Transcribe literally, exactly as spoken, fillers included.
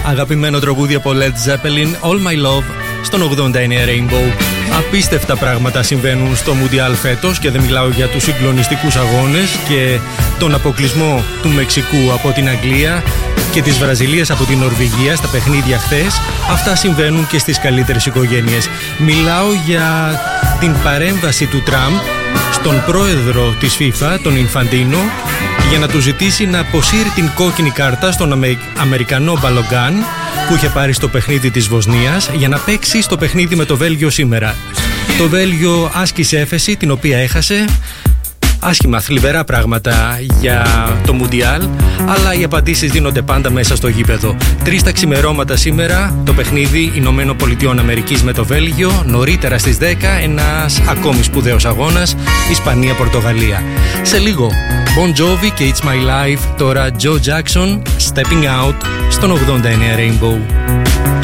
Αγαπημένο τραγούδι από Led Zeppelin, All My Love, στον ογδόντα εννέα Rainbow. Απίστευτα πράγματα συμβαίνουν στο Μουντιάλ φέτος και δεν μιλάω για τους συγκλονιστικούς αγώνες και τον αποκλεισμό του Μεξικού από την Αγγλία και της Βραζιλίας από την Νορβηγία στα παιχνίδια χθες. Αυτά συμβαίνουν και στις καλύτερες οικογένειες. Μιλάω για την παρέμβαση του Τραμπ στον πρόεδρο της FIFA, τον Ινφαντίνο, για να του ζητήσει να αποσύρει την κόκκινη κάρτα στον Αμε... Αμερικανό Μπαλογκάν που είχε πάρει στο παιχνίδι της Βοσνίας για να παίξει στο παιχνίδι με το Βέλγιο σήμερα. Το Βέλγιο άσκησε έφεση την οποία έχασε. Άσχημα, θλιβερά πράγματα για το Μουντιάλ, αλλά οι απαντήσεις δίνονται πάντα μέσα στο γήπεδο. Τρεις τα ξημερώματα σήμερα το παιχνίδι Ηνωμένο Πολιτειών Αμερικής με το Βέλγιο. Νωρίτερα στις δέκα ένας ακόμη σπουδαίος αγώνας Ισπανία-Πορτογαλία. Σε λίγο Bon Jovi και It's My Life. Τώρα Joe Jackson, Stepping Out στον ογδόντα εννέα Rainbow.